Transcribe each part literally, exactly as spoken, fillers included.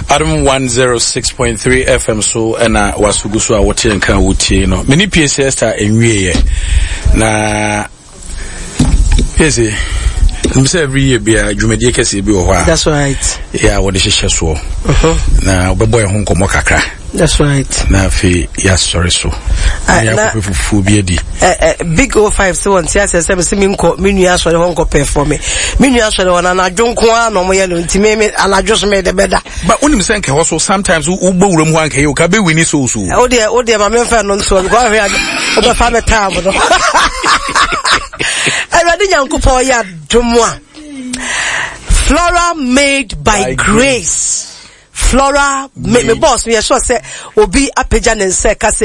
Adam one oh six point three F M so ena wasugu so a wote nka wotie no mini P S S ta enwie na yes I'm say every year be a dwumadi kese bi wo ho a that's right yeah what the hye so na obeboy ho nkomo kakra that's right na fi ya sorry so ya ko fufu bi edi eh big oh five so on tia say say me nko me nua sorry ho nko perform me nua sorry wona na adwonko a no mo ye no ntime me anadwo so me de beda but unim say nke ho so sometimes u gbowura mu anka ye o ka be wini so so o de o de ma me fa no so go ahwe o be fa me time no Already Yankupo ya Dumwa. Flora made by, by grace. grace. Flora made me boss me sure say obi apejan and say ka say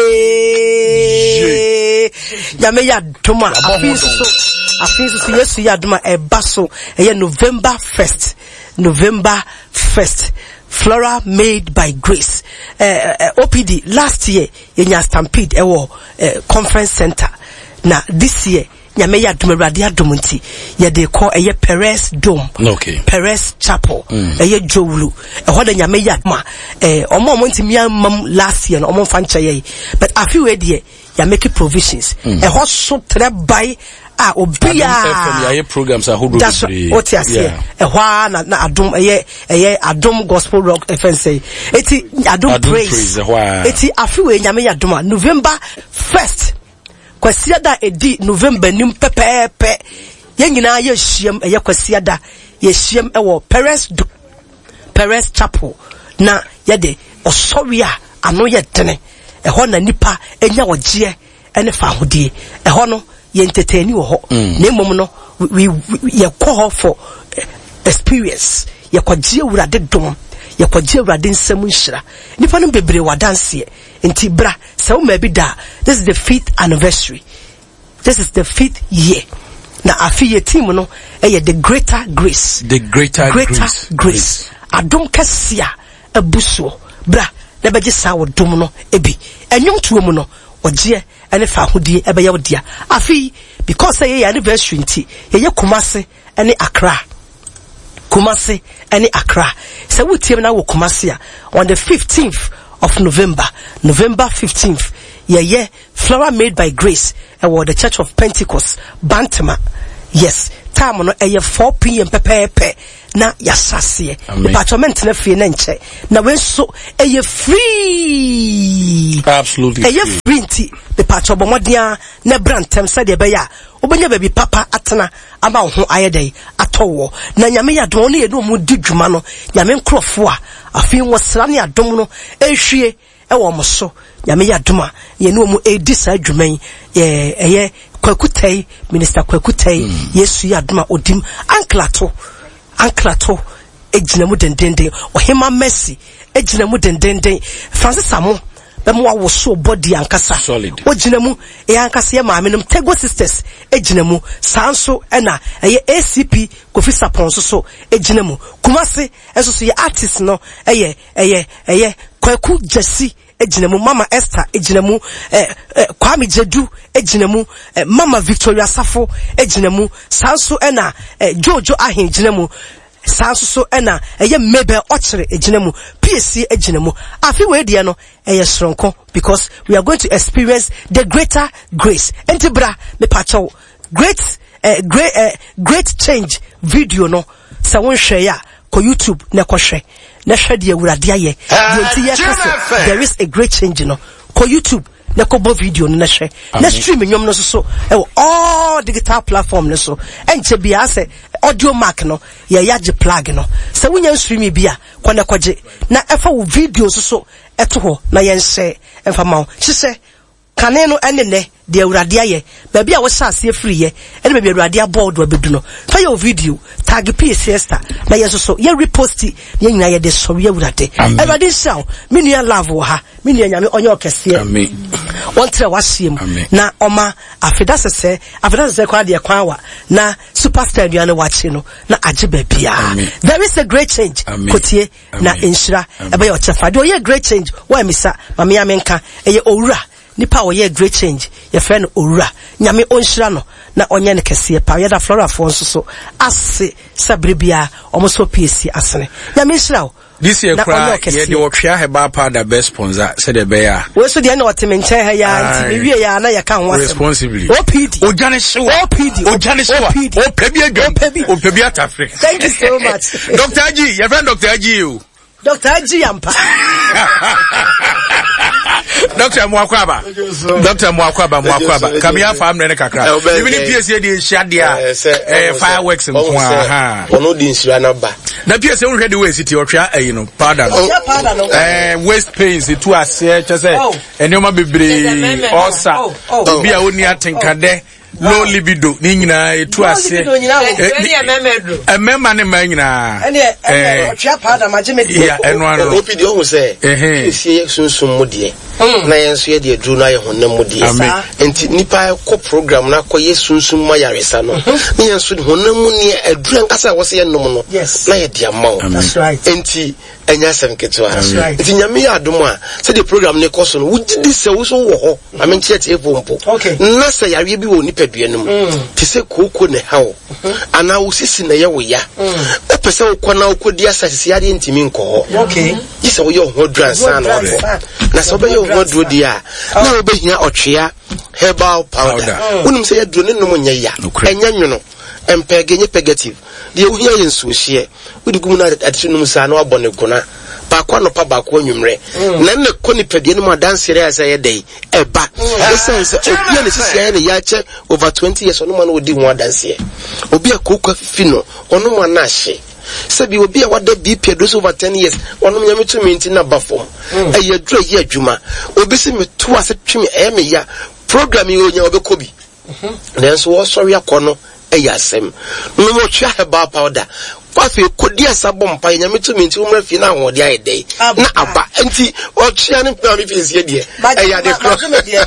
ye. Yame ya Duma. Afiso so afiso so yesu ya Duma e baso e November first. November first. Flora made by grace. Uh, uh, O P D last year in Stampede e wo uh, conference center. Now this year nyame ya dum awrade adom nti ye de call eye Perez Dome okay Perez Chapel mm. eye Jowulu e ho da nyame ya ma eh omo omo ntimi amam last year no omo fa nche ye but afi we de ya make provisions mm. e ho so tre by a obia from your programs are who that's what you say e ho na na adom eye eye adom gospel rock F N C eti adom, adom praise eti afi we nyame ya dom November first kwasiada edi November nim pepepe ye nyina ye hiem eye kwasiada ye hiem ewo Perez Perez Chapel na ye de osori a ano ye dene e ho na nipa enya wogie ene fa hodie e ho no ye entertain wo ho na emom no we ye ko ho for experience ye kwagie wurade dom ye kwagie wurade nsam nhira nipa no bebre wadanse nti bra so ma bi da this is the fifth anniversary this is the fifth year na afi ye team no eh the greater grace the greater, greater grace, grace. Adom kasia abuso bra na beje sa wodom no ebi enwon tuo mu no ogie ene fa hodie ebe ye wodia afi because eh ye anniversary nti ye Kumasi ene Accra Kumasi ene Accra so we team na wo Kumasi a on the fifteenth of November, November fifteenth, yeah, yeah, Flora made by grace, and uh, the Church of Pentecost, Bantama, yes, time on a four p m pepe pe, na yasasi, the parliament na free nenche, na when so a free, absolutely, a free, the patch of Modia, ne brantem said the beya, Obanya baby papa atana, about who I day, at all, na yamea doni, no more digumano, yamen crofwa. Afi was slani adomo ehwie e wo moso nyame ya doma ye no mu edisa adwuman ye eye kwakutai minister kwakutai mm. yesu ya doma odim anklato anklato ejina mu dendenden ohima mercy ejina mu dendenden Francis Amo bemo wo so body ankasa ojina mu e ankasa ye maame num Tego sisters ejina mu sanso ena eye A C P Kofi Sapon so so ejina mu Kumasi eso so ye artist no eye eye eye Kwaku Jesse ejina mu Mama Esther ejina mu eh, eh, Kwame Jedu ejina mu eh, Mama Victoria Safo ejina mu sanso ena eh, Jojo Ahin ejina mu sanso so ena eye Mabel Ochre ejina mu P S C ejina mu afi we dia no eye sronko because we are going to experience the greater grace entibra me pacho great uh, great uh, great change video no sa won hwe ya ko YouTube na ko hwe na hwe de awurade aye there is a great change no ko YouTube na ko bo video no na hwe na stream nyom no so so all digital platform no so enche bia se audio mark no ya yaje plug no se wonya stream bia ko na koje na efa wo video so so eto ho na yen share emfa ma ho hye kane no ene ne de awurade aye ba bia wo sha ase free ye ene ba bia awurade aboard wa bedu no fa your video tag P S S na yen so so ye repost ye nyina ye de so ye awurade awurade shaw me nua love wo ha me nua nyame onye okese amen won tre wa hiem na oma afida sese afida sese kwa de kwa wa na superstar nua no wachi no na age ba bia there is a great change kotie na enshira e ba ye ochefa de o ye great change wa misa mama ya menka e ye owura nipa wo ye great change your friend Ura nyame onhyira na onye ne kese pa yeda flora fo nso so ase sabribia omoso P S C asene nyame nhyira this year cry ye de wotwa heba pa da best sponsor said the bear we so de na wotemen chen ha ya nti me wie ya na ya kan wasem responsibly O P D ojane shewa O P D ojane shewa o pebi adwam o pebi at Africa. Thank you so much Doctor Aji your friend Doctor Aji you Doctor Aji Yampa Doctor Mwakwaba Doctor Mwakwaba Mwakwaba come here for amne kakra even if P S C dey share there eh fireworks mko ha ono di nsira na ba na P S C unhwe the way city otwa eh no powder no eh waste pains itu ase chese enoma bebre osa obi a oni atenkade low libido ni nyina etu ase e mema ne ma nyina eh otwa powder majemedi ya eno ano opi di o se eh esi sunsun mu de na yenso ye de dru na ye honam mu de enti nipa ko program na ko ye sunsun ma yaresa no na yenso honam mu ne adru nkasa wo se ye nom no na ye de amawo enti enya sem ketwa enti nyame ya adom a se de program ne koso no wudi se wo so wo ho ame nchete e pompo na se yare bi wo nipa dua no mu ti se koko ne hawo ana wo sisi na ye wo ya e pese wo kona wo kodi asase yare ntimi nko ho okay yise wo ye ho dransa na wo na so be ye ho dro dia na wo be hia otwea herbal powder unum se ye dro ne no nya ya enya nwono empege nye pegative de wo hia ye nso hie wodi gum na atunum sa na wabone gona ba kwa no pa ba kwa nwumre na ne ko ni pedie no ma dance ere asa ye dai eba essence obi ne sisi ya ne ya che over twenty years ono ma no odi ho dance obi akokwa fifi no ono ma na hye sabi obi a wada B P do over ten years ono nyame to minti na ba fom eye dro ye adwuma obi se me to ase twimi e me ya program yi onya obi kobi nanso wo sorry akono eye asem no mo twa heba powder kwafe kodi asabom mpa nyame to minti umra fi na ho de ayedai na aba enti o twa ne pa mi fesi de eye ade kro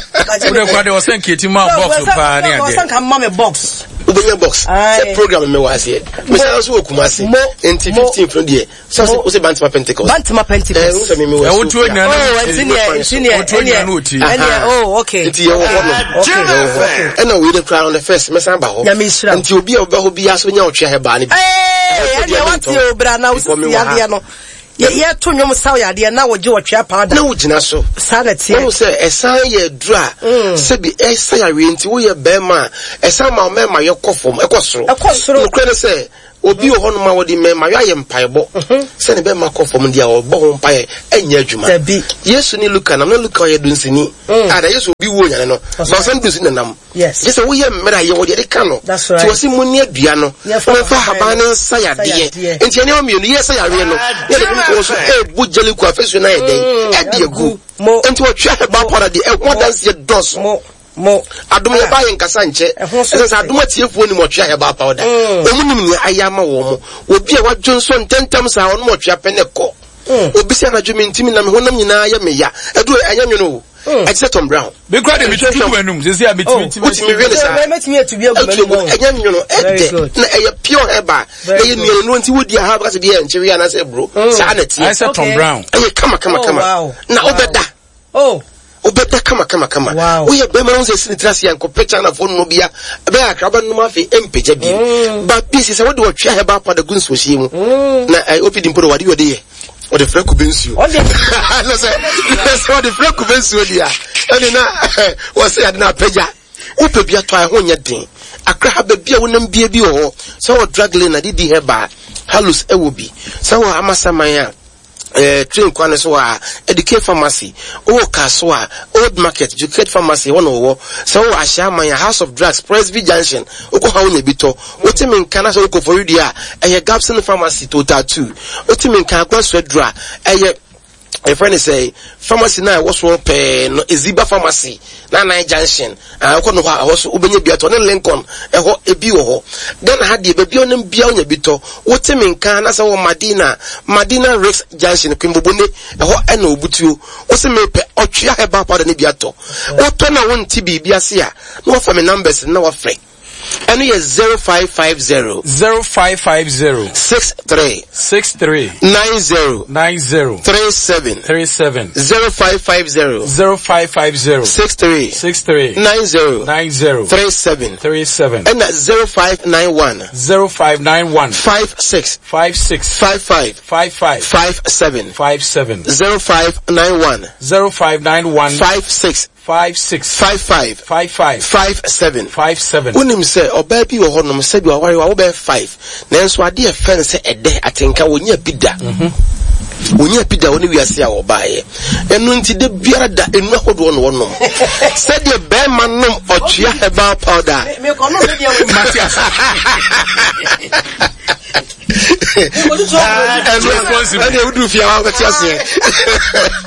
ode kwa de o senketi ma box pa ne ade o senka ma me box ubenya box se program me was here me say so okumase enti fifteen from there so o se bantima Pentecost bantima Pentecost eh o se me me was o tu nya oh engineer engineer engineer oh okay enti ye wo no okay and we the crown on the first me san ba ho enti obi a oba ho bi aso nya otwe heba ne bi eh ya wati obra na usi ya de no ye to nyom saw ya de na woje otwe powder na wogina so sanity o se esan ye dra se bi esa ya we enti wo ye be ma esan ma o me ma ye kofom ekosoro ekosoro no kre se obi o hono ma wodi me ma ya ye mpaebo se ne be ma kofom dia o bo ho mpae anya adwuma Yesu ni Luka na Luka ye dunsini ada Yesu obi wo nyane no ba san dunsini nam yes je se wo ye mmera ye wo de ka no ti wo se munni adua no wo fa habane sa ya de enti ene o mi no ye sa ya we no ye de ko so e bujeli ku afesu na ye den e de gu enti wo twa ba para de e ho dance ye dos mo adum ye ba ye nkasa nche se adum atiefuo ni mo twa he ba powder omunim ni ayama wo mo obi a wadwonso ntentam sa ono mo twa peneko obi se na dwumi ntimi na me honam nyina ya me ya edu anya nwono I said Tom Brown be crowd be too wenum se se a betimi ntimi really sa metimi to be agu anya nwono ede na eye pure heba eye nuano no nti wodi ha ba se be enche wi na se bro sa na ti I said Tom Brown eye kama kama kama na obeda oh obeda kama kama kama we ye be ma no se sinitrasi yanko picture na phone no bia be akraba no ma fe empeja bi ba pieces se wodi watwa he ba pa da gunso hie mu na opidi mpo wadi wodi ye o de freku bensu o de no se o de freku bensu dia eni na wo se ade na peja o pe bia to ho nya den akra ha ba bia wonam bia bi ho so o drag lane na didi he ba halus ewobi so o amasaman a eh train kwane so a educate pharmacy o kaso a old market educate pharmacy one wo so o ahia man house of drugs Presby junction o ko ha wo bi to o ti min kana so ko for you dia eh Gapson pharmacy total two o ti min kan kwa so dra eh a friend say pharmacy na was one pe no Eziba pharmacy na nine junction ah ko no ha so obenya bia to ne Lincoln e ho ebi wo ho then ha de ba bia onam bia onya bi to wote menka na se wo Madina Madina Rex junction kwimbobone e ho e na obutuo wo se me pe otwea he ba pa da ne bia to wo to na won ti bibia se a no fa me numbers na wa frɛ And he is zero five five zero zero five five zero six three six three nine zero nine zero three seven three seven zero five five zero zero five five zero six three six three nine zero nine zero three seven three seven and that's zero five nine one zero five nine one five six five six five five five five five seven five seven zero five nine one zero five nine one five six five six five five five five five seven five seven. Unim say oba bi wo honom say bi aware wo be five nanso ade e fen say ede atenka wonya bida mhm wonya bida woni wiase a wo baaye enu nti de biara da enu ahodo no wonom say de be manom otwea herbal powder me ko no me dia we Matias responsible.